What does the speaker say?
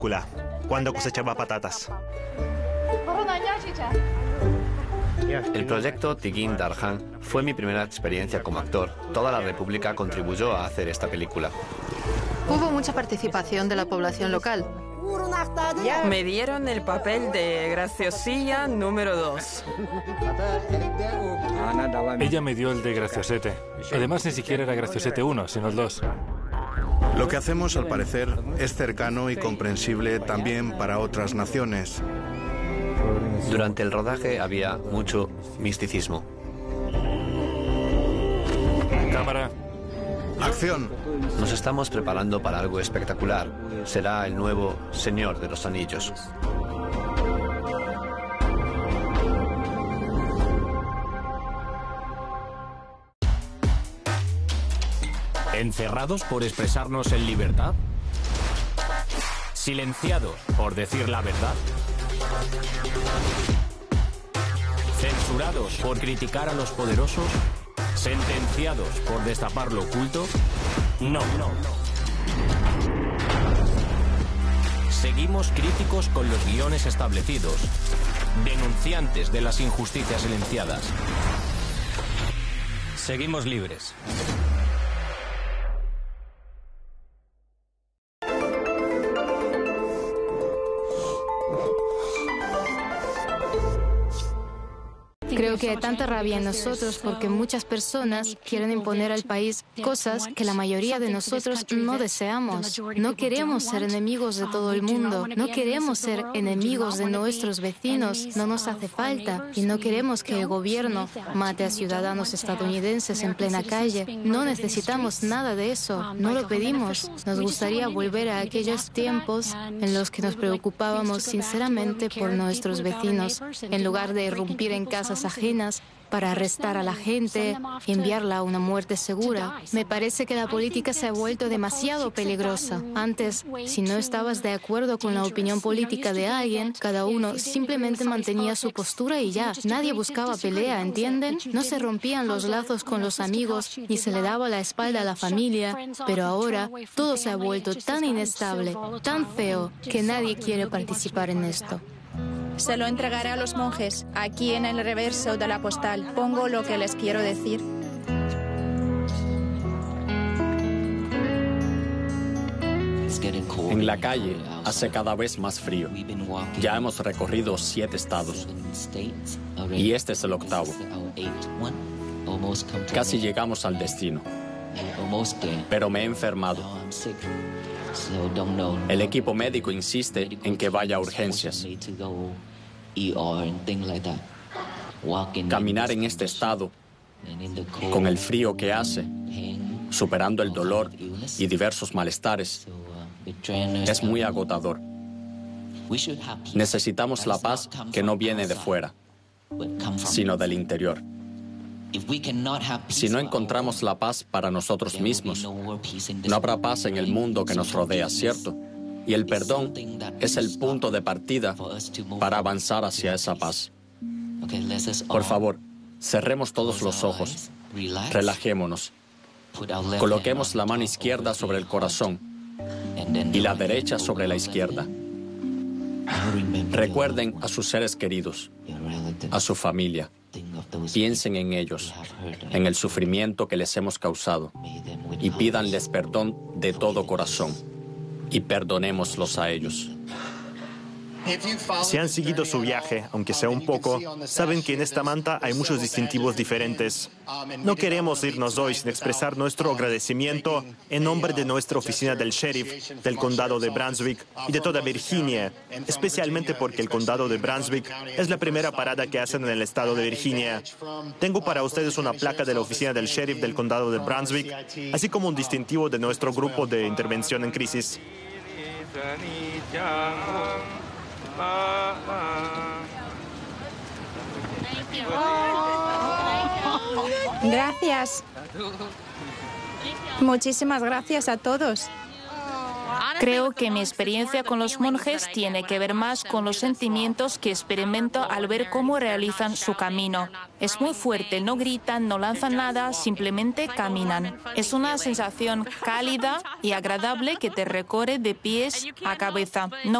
cuando cosechaba patatas. El proyecto Tigin Darhan fue mi primera experiencia como actor. Toda la República contribuyó a hacer esta película. Hubo mucha participación de la población local. Me dieron el papel de graciosilla número 2. Ella me dio el de graciosete. Además, ni siquiera era graciosete 1, sino el 2. Lo que hacemos, al parecer, es cercano y comprensible también para otras naciones. Durante el rodaje había mucho misticismo. Cámara. ¡Acción! Nos estamos preparando para algo espectacular. Será el nuevo Señor de los Anillos. ¿Encerrados por expresarnos en libertad? ¿Silenciados por decir la verdad? ¿Censurados por criticar a los poderosos? ¿Sentenciados por destapar lo oculto? No. Seguimos críticos con los guiones establecidos, denunciantes de las injusticias silenciadas. Seguimos libres. Creo que hay tanta rabia en nosotros porque muchas personas quieren imponer al país cosas que la mayoría de nosotros no deseamos. No queremos ser enemigos de todo el mundo, no queremos ser enemigos de nuestros vecinos, no nos hace falta. Y no queremos que el gobierno mate a ciudadanos estadounidenses en plena calle. No necesitamos nada de eso, no lo pedimos. Nos gustaría volver a aquellos tiempos en los que nos preocupábamos sinceramente por nuestros vecinos, en lugar de irrumpir en casas ajenas para arrestar a la gente, enviarla a una muerte segura. Me parece que la política se ha vuelto demasiado peligrosa. Antes, si no estabas de acuerdo con la opinión política de alguien, cada uno simplemente mantenía su postura y ya. Nadie buscaba pelea, ¿entienden? No se rompían los lazos con los amigos ni se le daba la espalda a la familia. Pero ahora todo se ha vuelto tan inestable, tan feo, que nadie quiere participar en esto. Se lo entregaré a los monjes. Aquí en el reverso de la postal pongo lo que les quiero decir. En la calle hace cada vez más frío. Ya hemos recorrido 7 estados. Y este es el 8º. Casi llegamos al destino. Pero me he enfermado. El equipo médico insiste en que vaya a urgencias. Caminar en este estado, con el frío que hace, superando el dolor y diversos malestares, es muy agotador. Necesitamos la paz que no viene de fuera, sino del interior. Si no encontramos la paz para nosotros mismos, no habrá paz en el mundo que nos rodea, ¿cierto? Y el perdón es el punto de partida para avanzar hacia esa paz. Por favor, cerremos todos los ojos, relajémonos, coloquemos la mano izquierda sobre el corazón y la derecha sobre la izquierda. Recuerden a sus seres queridos, a su familia. Piensen en ellos, en el sufrimiento que les hemos causado y pídanles perdón de todo corazón y perdonémoslos a ellos. Si han seguido su viaje, aunque sea un poco, saben que en esta manta hay muchos distintivos diferentes. No queremos irnos hoy sin expresar nuestro agradecimiento en nombre de nuestra oficina del sheriff, del condado de Brunswick y de toda Virginia, especialmente porque el condado de Brunswick es la primera parada que hacen en el estado de Virginia. Tengo para ustedes una placa de la oficina del sheriff del condado de Brunswick, así como un distintivo de nuestro grupo de intervención en crisis. Gracias. Muchísimas gracias a todos. Creo que mi experiencia con los monjes tiene que ver más con los sentimientos que experimento al ver cómo realizan su camino. Es muy fuerte, no gritan, no lanzan nada, simplemente caminan. Es una sensación cálida y agradable que te recorre de pies a cabeza. No